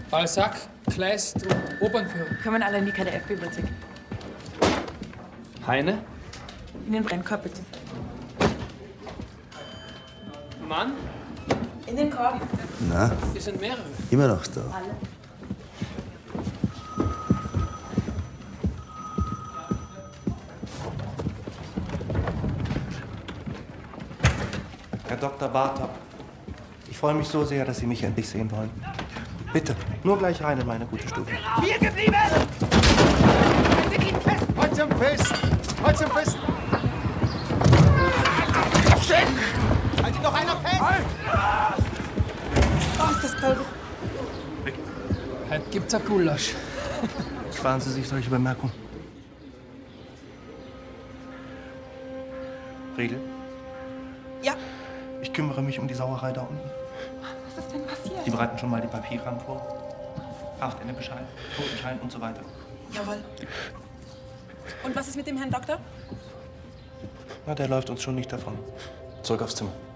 Balzac, Kleist und Opernführer. Kommen alle in die KDF-Bibliothek. Heine? In den Brennkorb, bitte. Mann? In den Korb. Na, Wir sind mehrere. immer noch da. Alle. Herr Dr. Bartok, ich freue mich so sehr, dass Sie mich endlich sehen wollen. Bitte, nur gleich rein in meine gute Stube. Hier geblieben! Haltet ihn fest! Halt zum Fest! Halt zum Fest! Halt ihn doch einer fest! Halt! Oh, ist das kalt. Heute gibt's ein Gulasch. Sparen Sie sich solche Bemerkungen. Friedel? Ja. Ich kümmere mich um die Sauerei da unten. Was ist denn passiert? Die bereiten schon mal die Papiere vor. Haftendebescheid, Totenschein und so weiter. Jawohl. Und was ist mit dem Herrn Doktor? Na, der läuft uns schon nicht davon. Zurück aufs Zimmer.